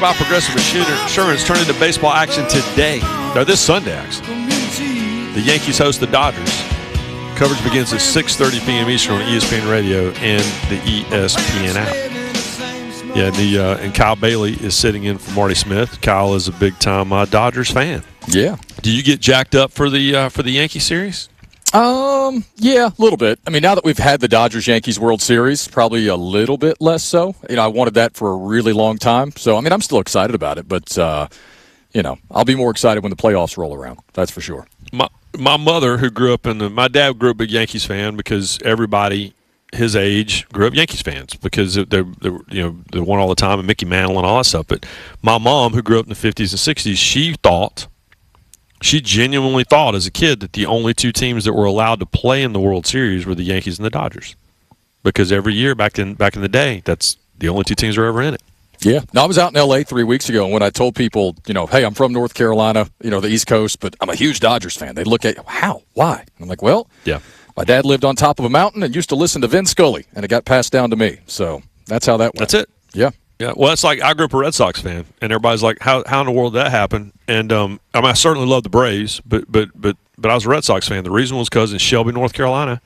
About Progressive Insurance turning to baseball action today. No, this Sunday, actually. The Yankees host the Dodgers. Coverage begins at 6:30 p.m. Eastern on ESPN Radio and the ESPN app. Yeah, and Kyle Bailey is sitting in for Marty Smith. Kyle is a big-time Dodgers fan. Yeah. Do you get jacked up for the Yankee series? Yeah, a little bit. I mean, now that we've had the Dodgers-Yankees World Series, probably a little bit less so. I wanted that for a really long time. So, I mean, I'm still excited about it, but, I'll be more excited when the playoffs roll around. That's for sure. My mother, who grew up my dad grew up a big Yankees fan because everybody his age grew up Yankees fans because they won all the time and Mickey Mantle and all that stuff. But my mom, who grew up in the 50s and 60s, she genuinely thought as a kid that the only two teams that were allowed to play in the World Series were the Yankees and the Dodgers, because every year back in the day, that's the only two teams that were ever in it. Yeah. No, I was out in L.A. 3 weeks ago, and when I told people, hey, I'm from North Carolina, the East Coast, but I'm a huge Dodgers fan, they'd look at, how? Why? And I'm like, well, yeah, my dad lived on top of a mountain and used to listen to Vin Scully, and it got passed down to me. So that's how that went. That's it. Yeah. Yeah, well, it's like I grew up a Red Sox fan, and everybody's like, "How in the world did that happen?" And I certainly love the Braves, but I was a Red Sox fan. The reason was because in Shelby, North Carolina,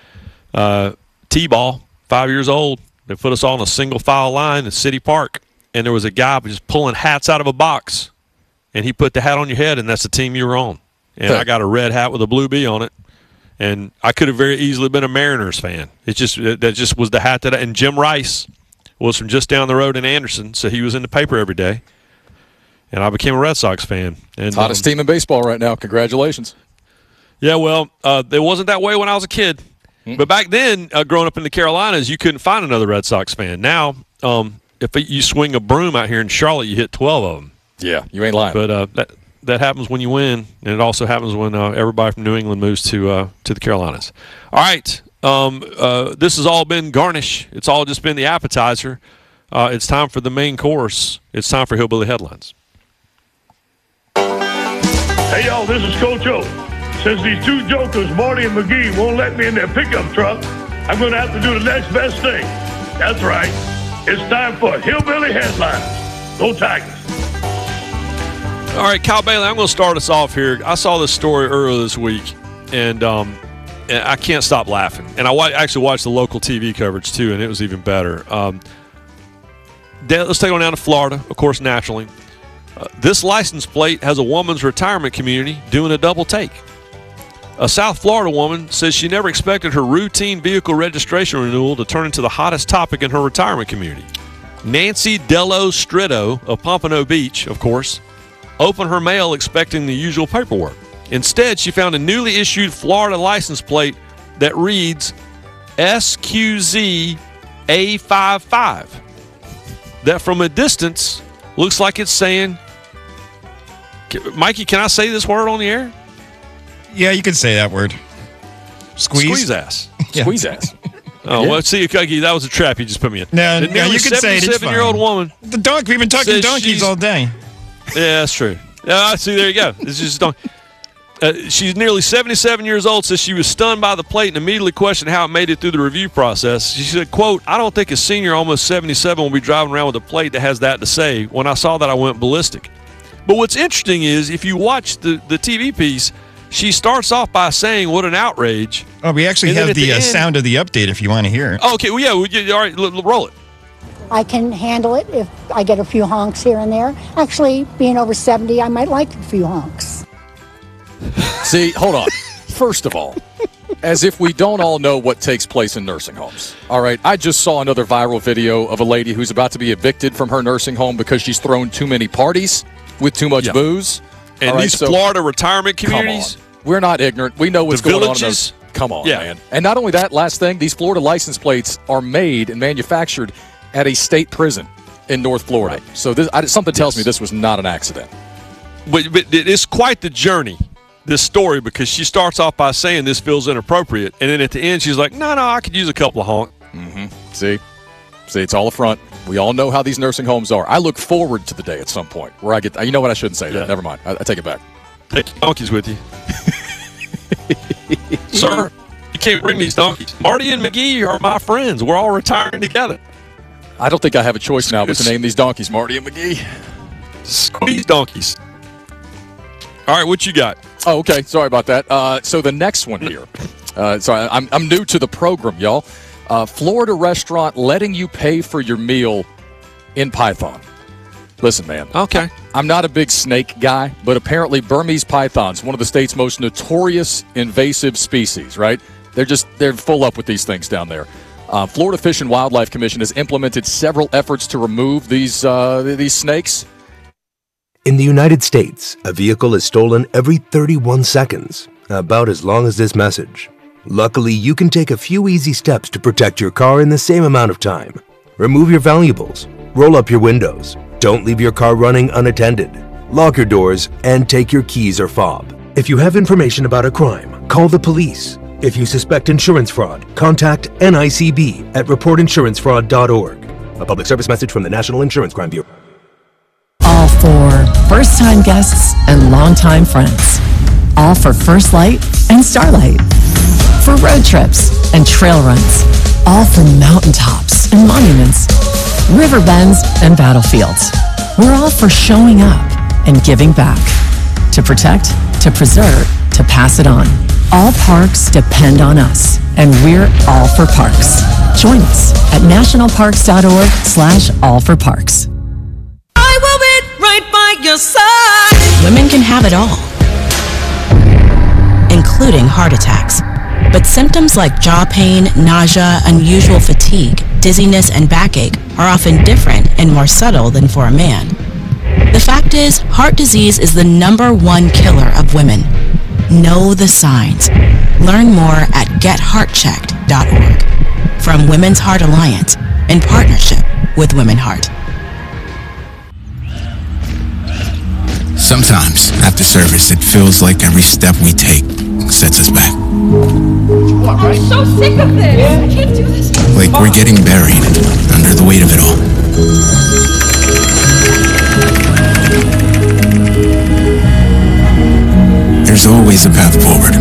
T-ball, 5 years old, they put us all in a single file line in City Park, and there was a guy just pulling hats out of a box, and he put the hat on your head, and that's the team you were on. And I got a red hat with a blue B on it, and I could have very easily been a Mariners fan. That just was the hat and Jim Rice was from just down the road in Anderson, so he was in the paper every day. And I became a Red Sox fan. And hottest team in baseball right now. Congratulations. Yeah, well, it wasn't that way when I was a kid. But back then, growing up in the Carolinas, you couldn't find another Red Sox fan. Now, if you swing a broom out here in Charlotte, you hit 12 of them. Yeah, you ain't lying. But that happens when you win, and it also happens when everybody from New England moves to the Carolinas. All right. This has all been garnish. It's all just been the appetizer. It's time for the main course. It's time for Hillbilly Headlines. Hey, y'all, this is Coach O. Since these two jokers, Marty and McGee, won't let me in their pickup truck, I'm going to have to do the next best thing. That's right. It's time for Hillbilly Headlines. Go Tigers. All right, Kyle Bailey, I'm going to start us off here. I saw this story earlier this week, and I can't stop laughing. And I actually watched the local TV coverage, too, and it was even better. Let's take on down to Florida, of course, naturally. This license plate has a woman's retirement community doing a double take. A South Florida woman says she never expected her routine vehicle registration renewal to turn into the hottest topic in her retirement community. Nancy Dello Stritto of Pompano Beach, of course, opened her mail expecting the usual paperwork. Instead, she found a newly issued Florida license plate that reads SQZ A55. That from a distance looks like it's saying, Mikey, can I say this word on the air? Yeah, you can say that word. Squeeze ass. Yeah. Squeeze ass. Oh, well, see, that was a trap you just put me in. No, you can say it. It's fine. 77-year-old woman. The donkey. We've been talking donkeys all day. Yeah, that's true. See, there you go. It's just she's nearly 77 years old, says she was stunned by the plate and immediately questioned how it made it through the review process. She said, quote, "I don't think a senior almost 77 will be driving around with a plate that has that to say. When I saw that, I went ballistic." But what's interesting is if you watch the TV piece, she starts off by saying, "What an outrage." Oh, we actually have the sound of the update if you want to hear it. Okay, well, yeah, all right, roll it. I can handle it if I get a few honks here and there. Actually, being over 70, I might like a few honks. See, hold on. First of all, as if we don't all know what takes place in nursing homes. All right, I just saw another viral video of a lady who's about to be evicted from her nursing home because she's thrown too many parties with too much booze. And these Florida retirement communities. Come on. We're not ignorant. We know what's going on in those. Come on, man. And not only that, last thing, these Florida license plates are made and manufactured at a state prison in North Florida. Right. So something tells me this was not an accident. But it's quite the journey, this story, because she starts off by saying this feels inappropriate, and then at the end she's like, no, I could use a couple of honks. Mm-hmm. See, it's all a front. We all know how these nursing homes are. I look forward to the day at some point where I get – you know what? I shouldn't say that. Never mind. I take it back. Take donkeys with you. Sir, you can't bring these donkeys. Marty and McGee are my friends. We're all retiring together. I don't think I have a choice now but to name these donkeys Marty and McGee. Squeeze donkeys. All right, what you got? Oh, okay. Sorry about that. So the next one here. Sorry, I'm new to the program, y'all. Florida restaurant letting you pay for your meal in Python. Listen, man. Okay. I'm not a big snake guy, but apparently Burmese pythons, one of the state's most notorious invasive species, right? They're full up with these things down there. Florida Fish and Wildlife Commission has implemented several efforts to remove these snakes. In the United States, a vehicle is stolen every 31 seconds, about as long as this message. Luckily, you can take a few easy steps to protect your car in the same amount of time. Remove your valuables, roll up your windows, don't leave your car running unattended, lock your doors, and take your keys or fob. If you have information about a crime, call the police. If you suspect insurance fraud, contact NICB at reportinsurancefraud.org. A public service message from the National Insurance Crime Bureau. All for first-time guests and longtime friends. All for First Light and Starlight. For road trips and trail runs. All for mountaintops and monuments. River bends and battlefields. We're all for showing up and giving back. To protect, to preserve, to pass it on. All parks depend on us, and we're all for parks. Join us at nationalparks.org/allforparks. I will be right by your side. Women can have it all, including heart attacks. But symptoms like jaw pain, nausea, unusual fatigue, dizziness, and backache are often different and more subtle than for a man. The fact is, heart disease is the #1 killer of women. Know the signs. Learn more at getheartchecked.org. From Women's Heart Alliance, in partnership with Women Heart. Sometimes, after service, it feels like every step we take sets us back. I'm so sick of this. I can't do this. Like we're getting buried under the weight of it all. There's always a path forward.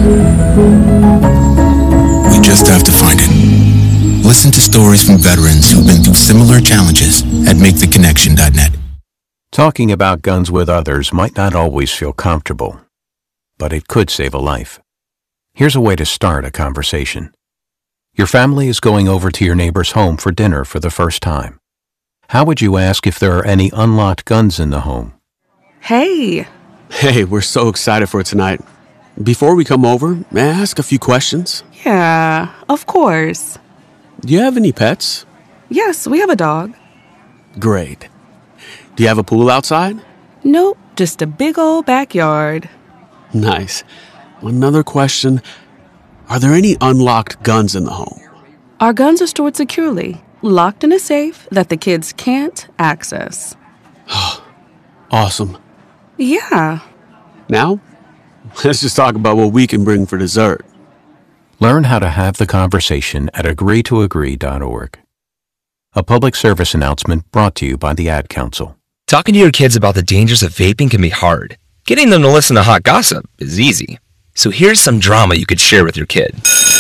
We just have to find it. Listen to stories from veterans who've been through similar challenges at MakeTheConnection.net. Talking about guns with others might not always feel comfortable, but it could save a life. Here's a way to start a conversation. Your family is going over to your neighbor's home for dinner for the first time. How would you ask if there are any unlocked guns in the home? Hey, we're so excited for tonight. Before we come over, may I ask a few questions? Yeah, of course. Do you have any pets? Yes, we have a dog. Great. Do you have a pool outside? Nope, just a big old backyard. Nice. Another question. Are there any unlocked guns in the home? Our guns are stored securely, locked in a safe that the kids can't access. Awesome. Yeah. Now, let's just talk about what we can bring for dessert. Learn how to have the conversation at agreetoagree.org. A public service announcement brought to you by the Ad Council. Talking to your kids about the dangers of vaping can be hard. Getting them to listen to hot gossip is easy. So here's some drama you could share with your kid.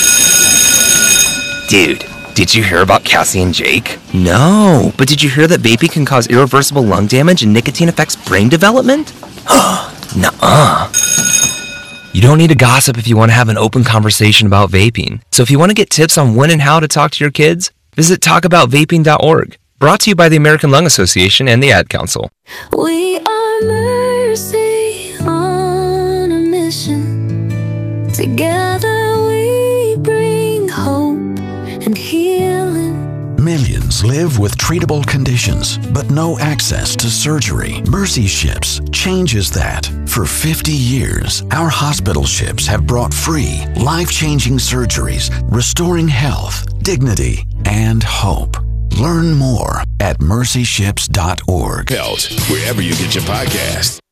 Dude, did you hear about Cassie and Jake? No, but did you hear that vaping can cause irreversible lung damage and nicotine affects brain development? Nuh-uh. You don't need to gossip if you want to have an open conversation about vaping. So if you want to get tips on when and how to talk to your kids, visit talkaboutvaping.org. Brought to you by the American Lung Association and the Ad Council. We are Mercy on a mission. Together we bring hope and healing. Millions live with treatable conditions, but no access to surgery. Mercy Ships changes that. For 50 years, our hospital ships have brought free, life-changing surgeries, restoring health, dignity, and hope. Learn more at mercyships.org. Health, wherever you get your podcasts.